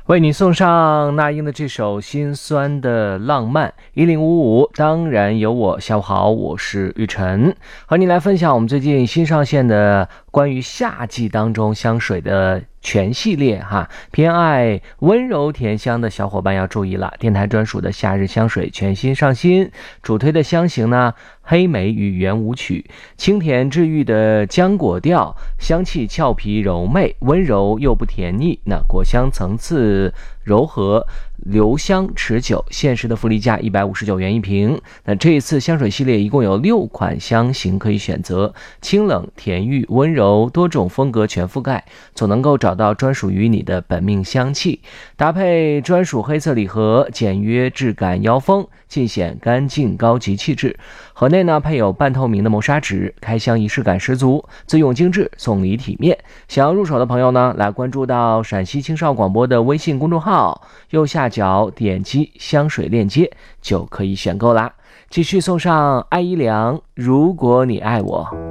为你送上那英的这首心酸的浪漫1055，当然有我。下午好，我是玉晨，和你来分享我们最近新上线的关于夏季当中香水的全系列哈。偏爱温柔甜香的小伙伴要注意了，电台专属的夏日香水全新上新，主推的香型呢，黑莓与圆舞曲，清甜治愈的浆果调，香气俏皮柔媚，温柔又不甜腻，那果香层次柔和，留香持久，限时的福利价159元一瓶。那这一次香水系列一共有6款香型可以选择，清冷、甜郁、温柔，多种风格全覆盖，总能够找到专属于你的本命香气。搭配专属黑色礼盒，简约质感腰封，尽显干净高级气质。盒内呢配有半透明的磨砂纸，开箱仪式感十足，自用精致，送礼体面。想要入手的朋友呢，来关注到陕西青少广播的微信公众号，右下角点击香水链接就可以选购啦。继续送上艾依良，如果你爱我。